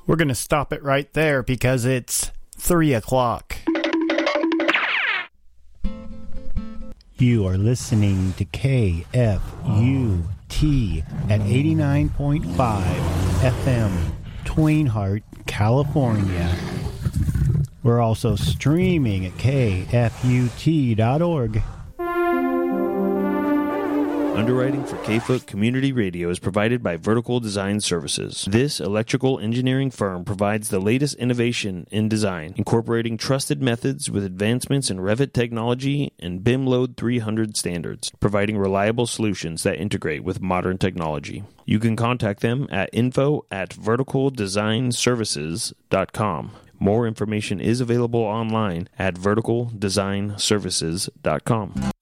We're going to stop it right there because it's 3 o'clock. You are listening to KFUT at 89.5 FM, Tweenhart, California. We're also streaming at kfut.org. Underwriting for K-Foot Community Radio is provided by Vertical Design Services. This electrical engineering firm provides the latest innovation in design, incorporating trusted methods with advancements in Revit technology and BIM Load 300 standards, providing reliable solutions that integrate with modern technology. You can contact them at info@verticaldesignservices.com. More information is available online at verticaldesignservices.com.